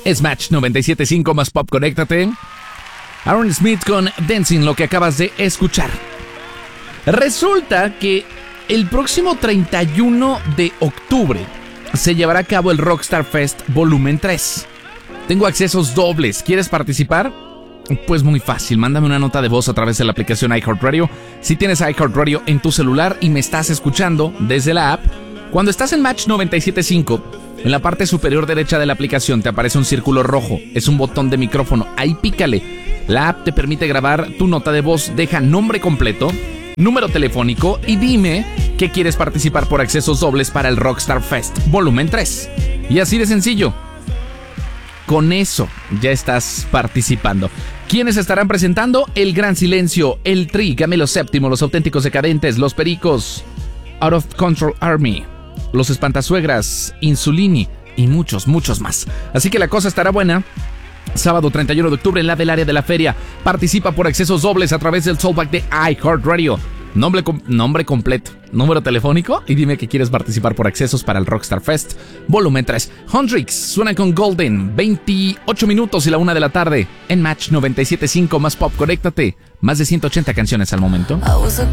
Es Match 97.5 más Pop, conéctate. Aaron Smith con Dancing, lo que acabas de escuchar. Resulta que el próximo 31 de octubre se llevará a cabo el Rockstar Fest Volumen 3. Tengo accesos dobles. ¿Quieres participar? Pues muy fácil, mándame una nota de voz a través de la aplicación iHeartRadio. Si tienes iHeartRadio en tu celular y me estás escuchando desde la app, cuando estás en Match 97.5, en la parte superior derecha de la aplicación te aparece un círculo rojo. Es un botón de micrófono, ahí pícale. La app te permite grabar tu nota de voz, deja nombre completo, número telefónico y dime que quieres participar por accesos dobles para el Rockstar Fest Volumen 3. Y así de sencillo. Con eso ya estás participando. ¿Quiénes estarán presentando? El Gran Silencio, El Tri, Camilo VII, Los Auténticos Decadentes, Los Pericos, Out of Control Army, Los Espantasuegras, Insulini y muchos, muchos más. Así que la cosa estará buena. Sábado 31 de octubre en la del área de la feria. Participa por accesos dobles a través del Soulback de iHeartRadio. Nombre completo, número telefónico y dime que quieres participar por accesos para el Rockstar Fest Volumen 3. Hendrix suena con Golden, 28 minutos y la 1 de la tarde en Match 97.5 más Pop, conéctate. Más de 180 canciones al momento. I was a